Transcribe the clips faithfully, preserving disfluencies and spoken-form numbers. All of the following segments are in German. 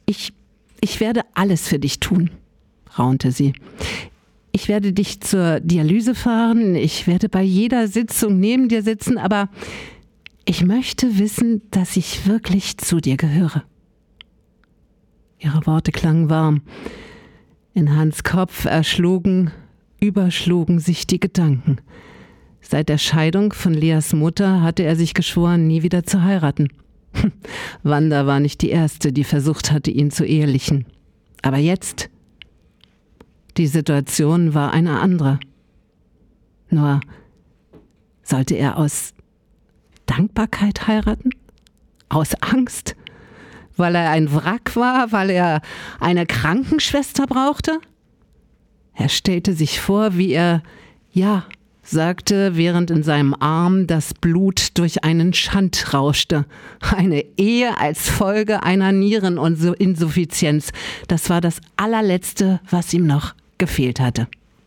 Ich, ich werde alles für dich tun, raunte sie. Ich werde dich zur Dialyse fahren, ich werde bei jeder Sitzung neben dir sitzen, aber ich möchte wissen, dass ich wirklich zu dir gehöre. Ihre Worte klangen warm. In Hans' Kopf erschlugen, überschlugen sich die Gedanken. Seit der Scheidung von Leas Mutter hatte er sich geschworen, nie wieder zu heiraten. Wanda war nicht die Erste, die versucht hatte, ihn zu ehelichen. Aber jetzt, die Situation war eine andere. Nur, sollte er aus Dankbarkeit heiraten? Aus Angst? Weil er ein Wrack war? Weil er eine Krankenschwester brauchte? Er stellte sich vor, wie er Ja sagte, während in seinem Arm das Blut durch einen Schand rauschte. Eine Ehe als Folge einer Niereninsuffizienz. Das war das allerletzte, was ihm noch gefehlt hatte.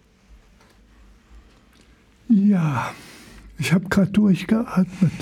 Ja, ich habe gerade durchgeatmet.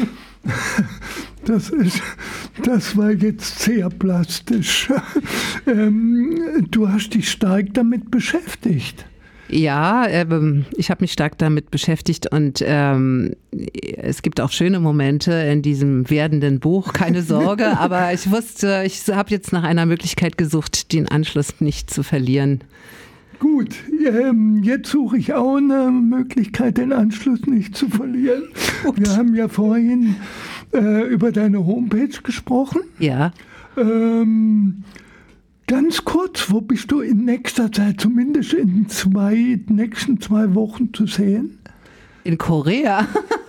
Das ist, das war jetzt sehr plastisch. Ähm, du hast dich stark damit beschäftigt. Ja, ähm, ich habe mich stark damit beschäftigt und ähm, es gibt auch schöne Momente in diesem werdenden Buch, keine Sorge, aber ich wusste, ich habe jetzt nach einer Möglichkeit gesucht, den Anschluss nicht zu verlieren. Gut, ähm, jetzt suche ich auch eine Möglichkeit, den Anschluss nicht zu verlieren. Gut. Wir haben ja vorhin äh, über deine Homepage gesprochen. Ja. Ähm, ganz kurz, wo bist du in nächster Zeit, zumindest in zwei, nächsten zwei Wochen zu sehen? In Korea.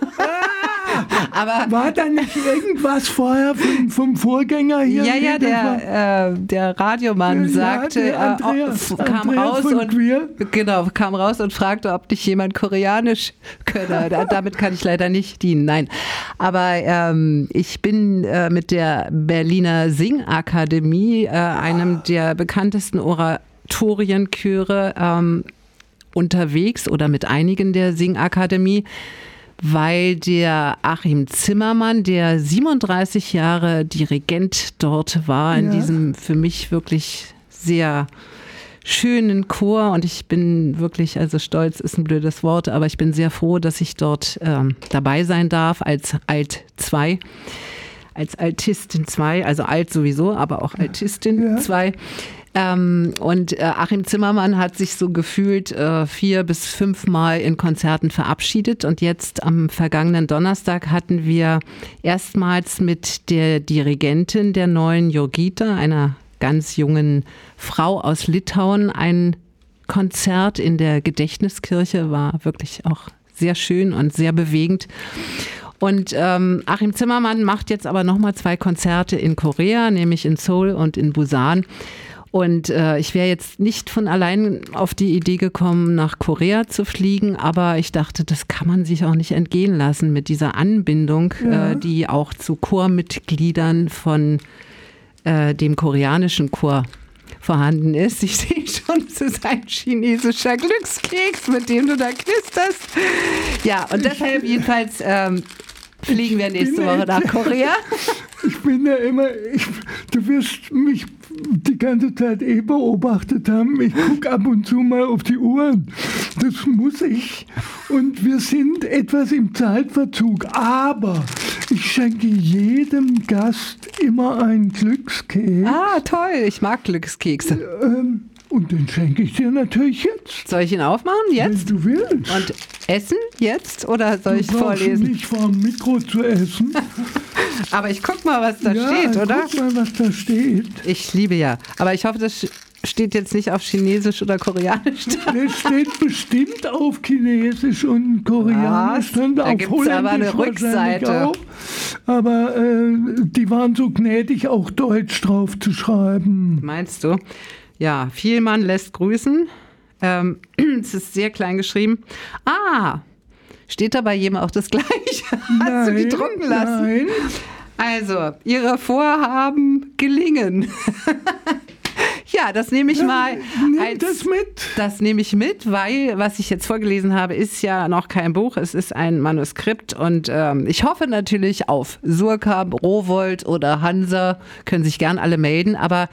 Aber war da nicht irgendwas vorher vom, vom Vorgänger hier? Ja, ja, der, äh, der Radiomann ja, sagte, der Andreas, äh, kam Andreas raus und genau, kam raus und fragte, ob nicht jemand Koreanisch könne. Da, damit kann ich leider nicht dienen. Nein, aber ähm, ich bin äh, mit der Berliner Singakademie, äh, einem der bekanntesten Oratorienchöre, ähm, unterwegs oder mit einigen der Singakademie, weil der Achim Zimmermann, der siebenunddreißig Jahre Dirigent dort war, in ja. diesem für mich wirklich sehr schönen Chor, und ich bin wirklich, also stolz ist ein blödes Wort, aber ich bin sehr froh, dass ich dort ähm, dabei sein darf als Alt zwei, als Altistin zwei, also alt sowieso, aber auch Altistin zwei. Ja. Ähm, und äh, Achim Zimmermann hat sich so gefühlt äh, vier bis fünfmal in Konzerten verabschiedet, und jetzt am vergangenen Donnerstag hatten wir erstmals mit der Dirigentin der neuen Jurgita, einer ganz jungen Frau aus Litauen, ein Konzert in der Gedächtniskirche, war wirklich auch sehr schön und sehr bewegend. Und ähm, Achim Zimmermann macht jetzt aber nochmal zwei Konzerte in Korea, nämlich in Seoul und in Busan. Und äh, ich wäre jetzt nicht von allein auf die Idee gekommen, nach Korea zu fliegen, aber ich dachte, das kann man sich auch nicht entgehen lassen mit dieser Anbindung, ja. äh, die auch zu Chormitgliedern von äh, dem koreanischen Chor vorhanden ist. Ich sehe schon, es ist ein chinesischer Glückskeks, mit dem du da knisterst. Ja, und deshalb jedenfalls ähm, fliegen wir nächste Woche nach Korea. Ich bin ja immer, ich, du wirst mich die ganze Zeit eh beobachtet haben. Ich gucke ab und zu mal auf die Uhren. Das muss ich. Und wir sind etwas im Zeitverzug. Aber ich schenke jedem Gast immer einen Glückskeks. Ah, toll. Ich mag Glückskekse. Ähm, Und den schenke ich dir natürlich jetzt. Soll ich ihn aufmachen jetzt? Wenn du willst. Und essen jetzt oder soll du ich vorlesen? Nicht vor dem Mikro zu essen. Aber ich guck mal, was da ja, steht, oder? Guck mal, was da steht. Ich liebe ja. Aber ich hoffe, das steht jetzt nicht auf Chinesisch oder Koreanisch da. Das steht bestimmt auf Chinesisch und Koreanisch. Was? Da gibt es aber eine Rückseite. Auch. Aber äh, die waren so gnädig, auch Deutsch drauf zu schreiben. Meinst du? Ja, Vielmann lässt grüßen. Ähm, es ist sehr klein geschrieben. Ah, steht da bei jedem auch das Gleiche? Nein, hast du die drucken lassen? Nein. Also, Ihre Vorhaben gelingen. Ja, das nehme ich ja, mal. Nimm als, das mit. Das nehme ich mit, weil was ich jetzt vorgelesen habe, ist ja noch kein Buch. Es ist ein Manuskript, und ähm, ich hoffe natürlich auf Surkamp, Rowohlt oder Hansa, können sich gern alle melden. Aber